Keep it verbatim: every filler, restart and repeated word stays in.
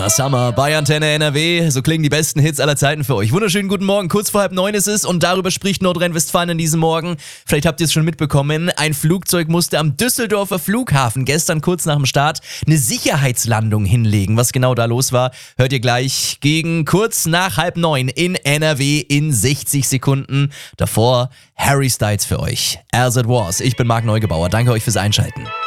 Donna Summer bei Antenne N R W. So klingen die besten Hits aller Zeiten für euch. Wunderschönen guten Morgen, kurz vor halb neun ist es und darüber spricht Nordrhein-Westfalen an diesem Morgen. Vielleicht habt ihr es schon mitbekommen, ein Flugzeug musste am Düsseldorfer Flughafen gestern kurz nach dem Start eine Sicherheitslandung hinlegen. Was genau da los war, hört ihr gleich gegen kurz nach halb neun in N R W in sechzig Sekunden. Davor Harry Styles für euch. As It Was. Ich bin Marc Neugebauer. Danke euch fürs Einschalten.